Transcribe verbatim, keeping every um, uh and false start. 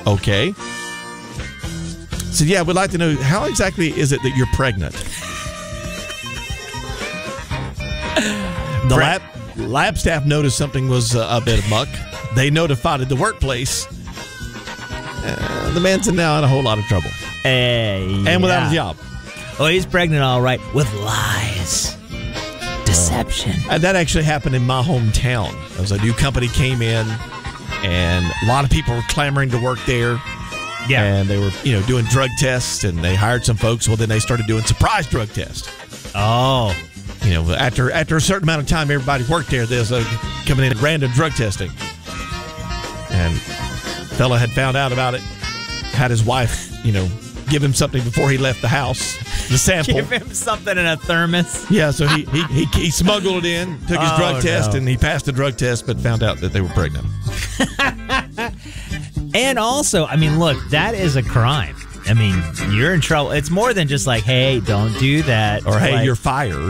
Okay. So, yeah, we'd like to know, how exactly is it that you're pregnant? The lab, lab staff noticed something was uh, a bit muck. They notified the workplace. Uh, the man's now in a whole lot of trouble. Hey, and yeah. without a job. Oh, he's pregnant all right with lies. Deception. Uh, that actually happened in my hometown. There was a new company came in, and a lot of people were clamoring to work there. Yeah. And they were, you know, doing drug tests, and they hired some folks. Well, then they started doing surprise drug tests. Oh. You know, after after a certain amount of time, everybody worked there. There's a coming in random drug testing, and fella had found out about it. Had his wife, you know, give him something before he left the house. The sample. Give him something in a thermos. Yeah, so he he he, he smuggled it in, took his Oh, drug test, no. and he passed the drug test, but found out that they were pregnant. And also, I mean, look, that is a crime. I mean, you're in trouble. It's more than just like, hey, don't do that. Or hey, like, you're fired.